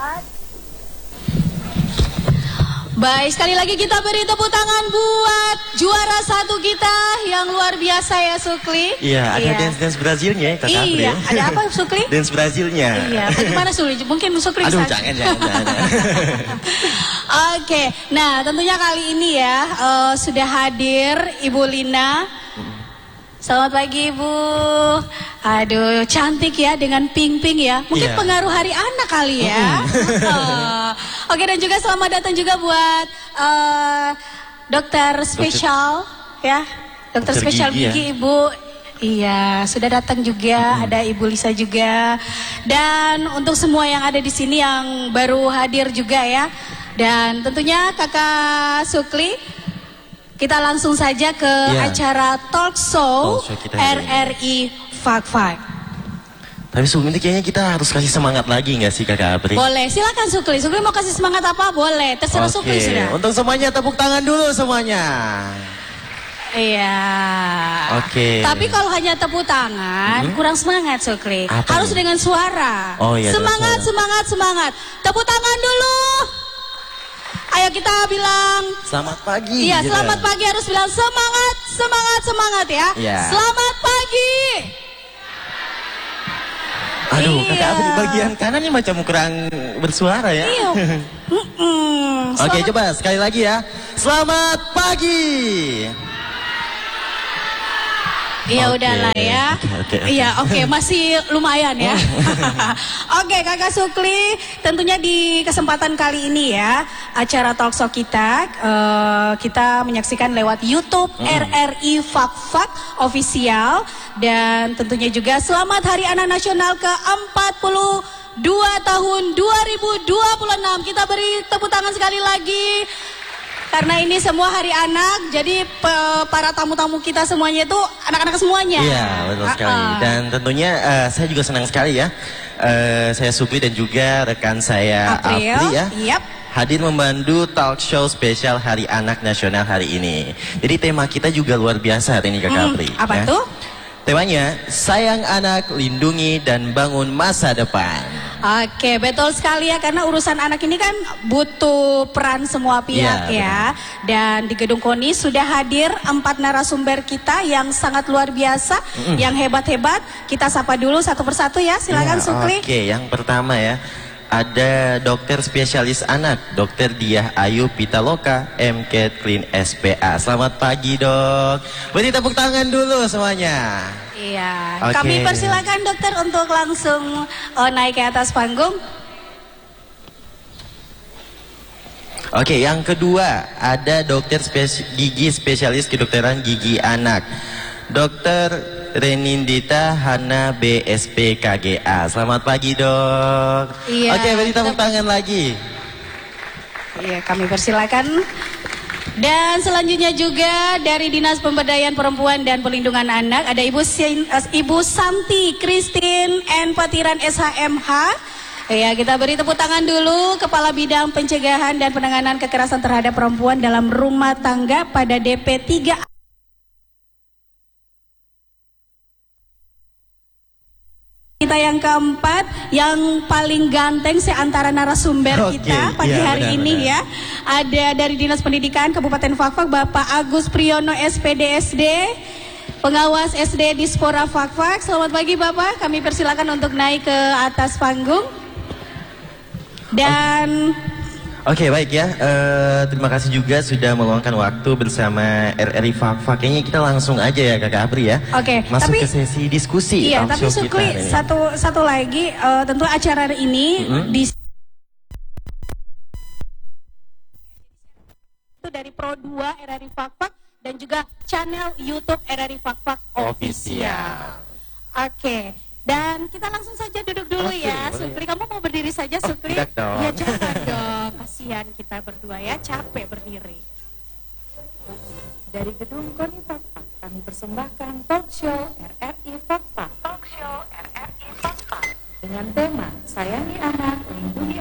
Baik, sekali lagi kita beri tepuk tangan buat juara satu kita yang luar biasa ya, Sukli. Iya, ada dance Brazilnya ya, Kakak April. Iya, ada apa Sukli? Dance Brazilnya. Iya, bagaimana Sukli? Mungkin Sukli Aduh, bisa. jangan. Oke, nah tentunya kali ini ya sudah hadir Ibu Lina. Selamat pagi Ibu. Aduh, cantik ya dengan pink-pink ya. Mungkin pengaruh hari anak kali ya. Oke, dan juga selamat datang juga buat dokter spesial ya. Dokter spesial gigi Ibu. Iya, sudah datang juga. Ada Ibu Lisa juga. Dan untuk semua yang ada di sini yang baru hadir juga ya. Dan tentunya Kakak Sukli, kita langsung saja ke acara talk show RRI Fak Fak. Tapi sebelum ini kayaknya kita harus kasih semangat lagi nggak sih Kakak Apri? Boleh, silakan Sukli. Sukli mau kasih semangat apa? Boleh, terserah Sukli sudah. Untuk semuanya tepuk tangan dulu semuanya. Iya. Oke. Tapi kalau hanya tepuk tangan, kurang semangat Sukli. Harus dengan suara. Oh iya. Semangat, semangat, semangat. Tepuk tangan dulu. Ayo kita bilang selamat pagi. Iya, selamat pagi harus bilang semangat, semangat, semangat ya. Selamat pagi. Aduh, Kakak Apri bagian kanannya macam kurang bersuara ya. Iya. Oke, coba sekali lagi ya. Selamat pagi. Iya udahlah ya. Iya oke, masih lumayan ya. Oke Kakak Sukli, tentunya di kesempatan kali ini ya acara talk show kita kita menyaksikan lewat YouTube RRI Fak Fak Official, dan tentunya juga selamat Hari Anak Nasional ke-42 tahun 2026. Kita beri tepuk tangan sekali lagi. Karena ini semua hari anak, jadi para tamu-tamu kita semuanya itu anak-anak semuanya. Iya, betul sekali. Dan tentunya saya juga senang sekali ya. Saya Sukli dan juga rekan saya Apri ya. Hadir membantu talk show spesial Hari Anak Nasional hari ini. Jadi tema kita juga luar biasa hari ini Kakak Apri. Apa tuh? Temanya, sayang anak, lindungi dan bangun masa depan. Oke, betul sekali ya, karena urusan anak ini kan butuh peran semua pihak ya. Dan di Gedung KONI sudah hadir 4 narasumber kita yang sangat luar biasa, yang hebat-hebat. Kita sapa dulu satu persatu ya, silakan Sukli. Oke, yang pertama ya. Ada dokter spesialis anak, Dr. Diah Ayu Pitaloka, MK Clean SPA. Selamat pagi dok. Beri tepuk tangan dulu semuanya. Iya, kami persilakan dokter untuk langsung naik ke atas panggung. Oke, yang kedua ada dokter gigi spesialis kedokteran gigi anak, Dr. Renindita Hana BSP KGA. Selamat pagi dok. Iya, oke, beri tepuk tangan lagi. Iya, kami persilakan. Dan selanjutnya juga dari Dinas Pemberdayaan Perempuan dan Perlindungan Anak ada Ibu Santi Christine N. Patiran SHMH. Ya, kita beri tepuk tangan dulu, Kepala Bidang Pencegahan dan Penanganan Kekerasan Terhadap Perempuan dalam Rumah Tangga pada DP 3. Kita yang keempat, yang paling ganteng seantara narasumber kita pagi hari ini ya. Ada dari Dinas Pendidikan Kabupaten Fak Fak, Bapak Agus Priyono SPDSD, pengawas SD Dispora Fak Fak. Selamat pagi Bapak, kami persilakan untuk naik ke atas panggung. Dan oke, baik ya, terima kasih juga sudah meluangkan waktu bersama RRI Fak Fak. Kayaknya kita langsung aja ya Kakak Apri ya. Oke, masuk ke sesi diskusi. Iya, tapi Sukli satu lagi, tentu acara ini itu dari Pro 2 RRI Fak Fak dan juga channel YouTube RRI Fak Fak Official. Oke. Dan kita langsung saja duduk dulu ya, Sukli. Kamu mau berdiri saja, Sukli? Ya jangan dong, kasihan kita berdua ya, capek berdiri. Dari Gedung KONI Fak Fak, kami persembahkan talk show RRI Fak Fak. Talk show RRI Fak Fak dengan tema Sayangi Anak, Lindungi